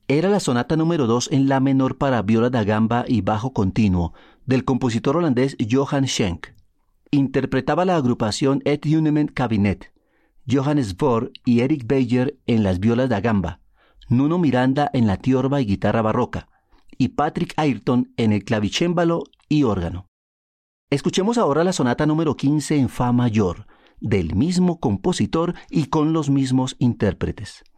Era la sonata número 2 en la menor para viola da gamba y bajo continuo del compositor holandés Johan Schenk. Interpretaba la agrupación Het Uniment Cabinet, Johannes Vohr y Eric Beyer en las violas da gamba, Nuno Miranda en la tiorba y guitarra barroca, y Patrick Ayrton en el clavicémbalo y órgano. Escuchemos ahora la sonata número 15 en fa mayor, del mismo compositor y con los mismos intérpretes.